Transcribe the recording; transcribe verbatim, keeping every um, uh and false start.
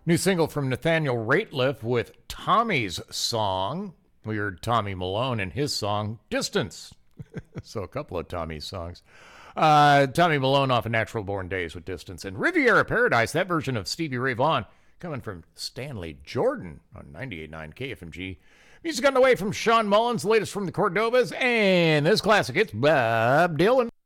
New single from Nathaniel Rateliff with Tommy's song. We heard Tommy Malone and his song, Distance. So a couple of Tommy's songs. Uh, Tommy Malone off of Natural Born Days with Distance. And Riviera Paradise, that version of Stevie Ray Vaughan, coming from Stanley Jordan on ninety-eight point nine K F M G. Music on the way from Sean Mullins, latest from the Cordovas. And this classic, it's Bob Dylan.